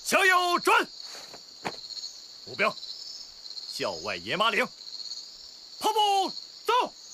向右转，目标校外野马岭，跑步走。